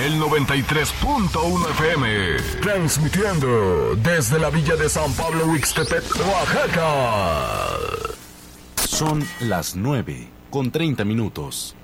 el 93.1 FM, transmitiendo desde la villa de San Pablo Huixtepec, Oaxaca. Son las 9:30.